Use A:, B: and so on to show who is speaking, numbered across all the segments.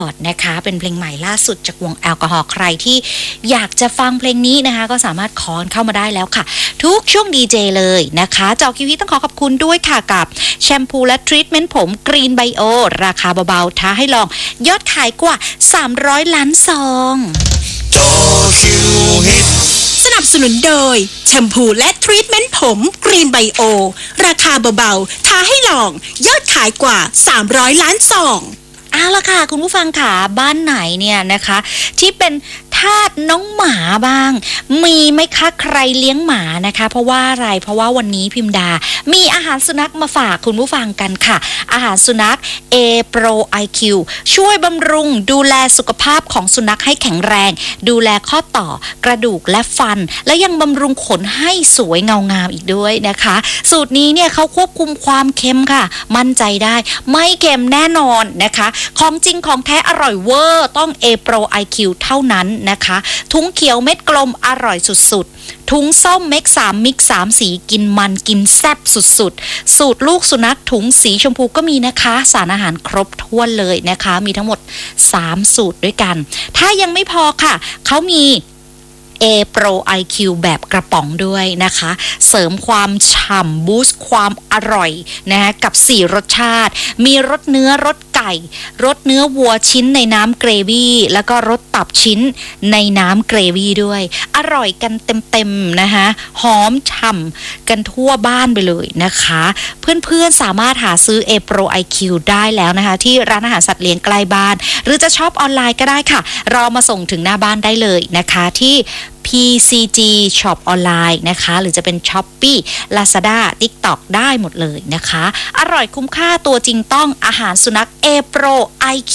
A: นะคะเป็นเพลงใหม่ล่าสุดจากวงแอลกอฮอล์ใครที่อยากจะฟังเพลงนี้นะคะก็สามารถคอนเข้ามาได้แล้วค่ะทุกช่วงดีเจเลยนะคะจอคิวีต้องขอบคุณด้วยค่ะกับแชมพูและทรีทเมนต์ผมกรีนไบโอราคาเบาๆท้าให้ลองยอดขายกว่า300 ล้านซอง
B: จอคิวฮิต
C: สนับสนุนโดยแชมพูและทรีทเมนต์ผมกรีนไบโอราคาเบาๆท้าให้ลองยอดขายกว่า300 ล้านซอง
A: เอาล่ะค่ะคุณผู้ฟังค่ะบ้านไหนเนี่ยนะคะที่เป็นทาสน้องหมาบ้างมีไหมคะใครเลี้ยงหมานะคะเพราะว่าอะไรเพราะว่าวันนี้พิมดามีอาหารสุนัขมาฝากคุณผู้ฟังกันค่ะอาหารสุนัข A Pro IQ ช่วยบำรุงดูแลสุขภาพของสุนัขให้แข็งแรงดูแลข้อต่อกระดูกและฟันและยังบำรุงขนให้สวยเงางามอีกด้วยนะคะสูตรนี้เนี่ยเขาควบคุมความเค็มค่ะมั่นใจได้ไม่เค็มแน่นอนนะคะของจริงของแท้อร่อยเวอร์ต้อง A Pro IQ เท่านั้นนะคะถุงเขียวเม็ดกลมอร่อยสุดๆถุงส้มเม็ก3มิก3สีกินมันกินแซ่บสุดๆสูตรลูกสุนัขถุงสีชมพูก็มีนะคะสารอาหารครบถ้วนเลยนะคะมีทั้งหมด3สูตรด้วยกันถ้ายังไม่พอค่ะเขามี A Pro IQ แบบกระป๋องด้วยนะคะเสริมความฉ่ำบูสต์ความอร่อยนะคะกับ4รสชาติมีรสเนื้อรสไก่รสเนื้อวัวชิ้นในน้ำเกรวี่แล้วก็รสตับชิ้นในน้ำเกรวี่ด้วยอร่อยกันเต็มๆนะคะหอมฉ่ำกันทั่วบ้านไปเลยนะคะเพื่อนๆสามารถหาซื้อ A Pro IQ ได้แล้วนะคะที่ร้านอาหารสัตว์เลี้ยงใกล้บ้านหรือจะช็อปออนไลน์ก็ได้ค่ะรอมาส่งถึงหน้าบ้านได้เลยนะคะที่PCG Shop ออนไลน์นะคะหรือจะเป็น Shopee Lazada TikTok ได้หมดเลยนะคะอร่อยคุ้มค่าตัวจริงต้องอาหารสุนัข A Pro IQ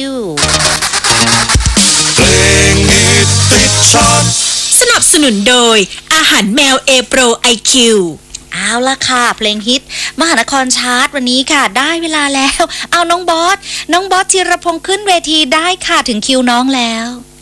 B: เพลงฮิตติดชาร์ต
C: สนับสนุนโดยอาหารแมว A Pro IQ
A: เอาล่ะค่ะเพลงฮิตมหานครชาร์ตวันนี้ค่ะได้เวลาแล้วเอาน้องบอสธีรพงษ์ขึ้นเวทีได้ค่ะถึงคิวน้องแล้ว